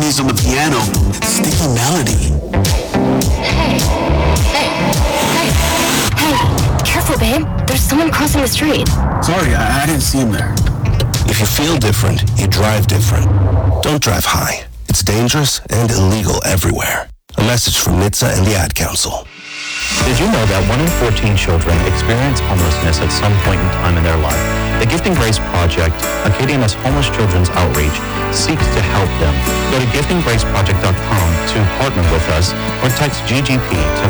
plays on the piano, sticky melody. Hey, careful, babe. There's someone crossing the street. Sorry, I didn't see him there. If you feel different, you drive different. Don't drive high. It's dangerous and illegal everywhere. A message from NHTSA and the Ad Council. Did you know that 1 in 14 children experience homelessness at some point in time in their life? The Gifting Grace Project, Acadiana's homeless children's outreach, seeks to help them. Go to giftinggraceproject.com to partner with us or text GGP to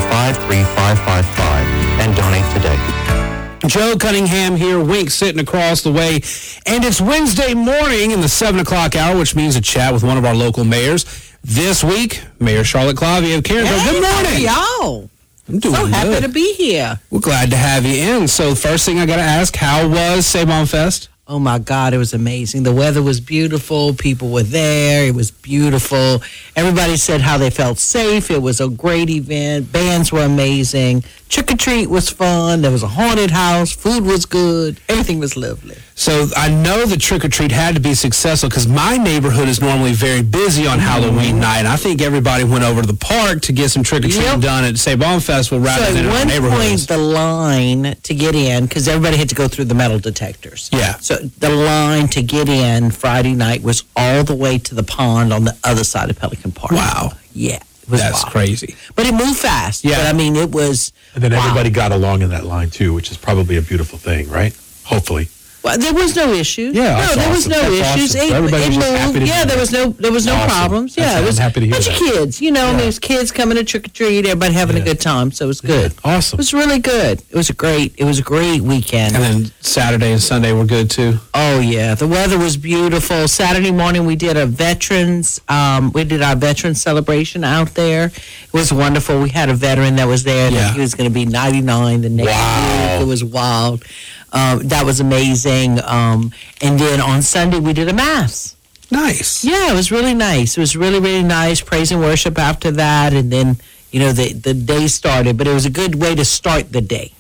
53555 and donate today. Joe Cunningham here, Wink sitting across the way. And it's Wednesday morning in the 7 o'clock hour, which means a chat with one of our local mayors. This week, Mayor Charlotte Clavia of Carencro. Hey, good morning. How are y'all? I'm doing so happy good. to be here. We're glad to have you in. So first thing I got to ask, how was Sabon Fest? Oh, my God, it was amazing. The weather was beautiful. People were there. It was beautiful. Everybody said how they felt safe. It was a great event. Bands were amazing. Trick-or-treat was fun. There was a haunted house. Food was good. Everything was lovely. So I know the trick-or-treat had to be successful because my neighborhood is normally very busy on Halloween night. I think everybody went over to the park to get some trick-or-treating done at Sabon Festival rather than in our neighborhoods. So at one point, the line to get in, because everybody had to go through the metal detectors. Yeah. So the line to get in Friday night was all the way to the pond on the other side of Pelican Park. Wow. Yeah. It was That's wild. crazy. But it moved fast. Yeah. But I mean, it was. And then everybody got along in that line too, which is probably a beautiful thing, right? Hopefully. Well, there was no issues. Yeah, no, that's there was awesome. no That's issues. awesome. So everybody was just happy to Yeah, be there was no Awesome. problems. That's- Yeah, it was I'm happy to hear a bunch that. of kids. You know, I mean, it was kids coming to trick or treat. Everybody having a good time, so it was good. Awesome. It was really good. It was a great weekend. And then Saturday and Sunday were good too. Oh yeah, the weather was beautiful. Saturday morning we did our veterans celebration out there. It was wonderful. We had a veteran that was there. Yeah. He was going to be 99 the next week. It was wild. That was amazing. And then on Sunday we did a mass. Nice. Yeah, it was really nice. It was really, really nice. Praise and worship after that, and then the day started. But it was a good way to start the day.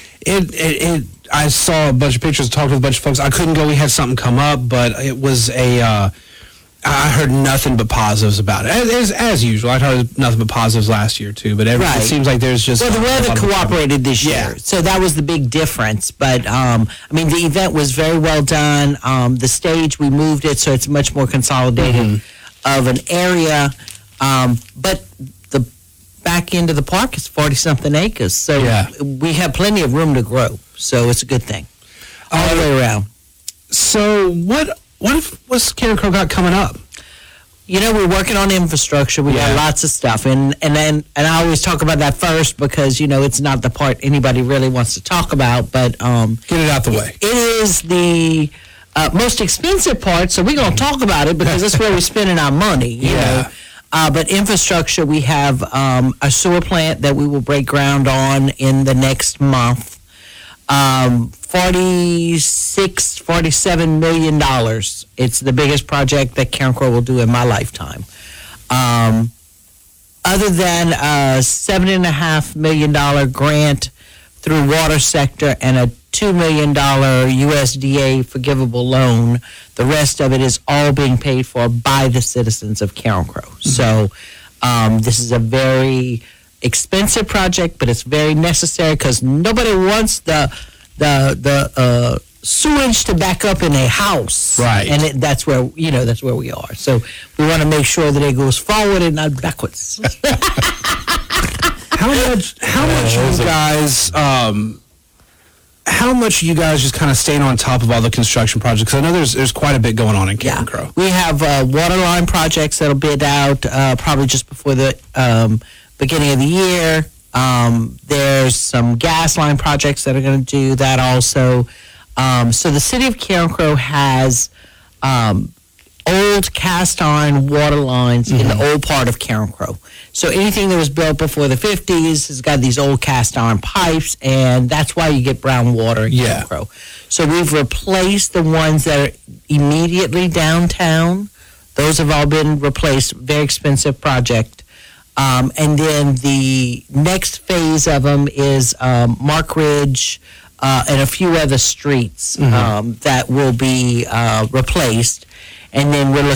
I saw a bunch of pictures, talked with a bunch of folks. I couldn't go. We had something come up, but it was I heard nothing but positives about it. As usual, I heard nothing but positives last year too. But it seems like there's just the weather cooperated this year, Yeah. so that was the big difference. But I mean, the event was very well done. The stage, we moved it so it's much more consolidated of an area. But the back end of the park is 40-something acres, so we have plenty of room to grow. So it's a good thing all the way around. So what's Carencro got coming up? We're working on infrastructure. We got lots of stuff, and I always talk about that first because it's not the part anybody really wants to talk about. But get it out the way. It is the most expensive part, so we're gonna talk about it because that's where we're spending our money. You know. But infrastructure, we have a sewer plant that we will break ground on in the next month. $47 million. It's the biggest project that Carencro will do in my lifetime. Other than a $7.5 million grant through water sector and a $2 million USDA forgivable loan, the rest of it is all being paid for by the citizens of Carencro. So this is a very expensive project, but it's very necessary because nobody wants the sewage to back up in a house, right? And that's where we are. So we want to make sure that it goes forward and not backwards. How much you guys? How much you guys just kind of staying on top of all the construction projects? I know there's quite a bit going on in Carencro. We have water line projects that'll bid out probably just before the beginning of the year. There's some gas line projects that are going to do that also. So the city of Carencro has old cast iron water lines in the old part of Carencro. So anything that was built before the 50s has got these old cast iron pipes, and that's why you get brown water in Carencro. So we've replaced the ones that are immediately downtown. Those have all been replaced. Very expensive project. And then the next phase of them is Mark Ridge and a few other streets that will be replaced. And then we're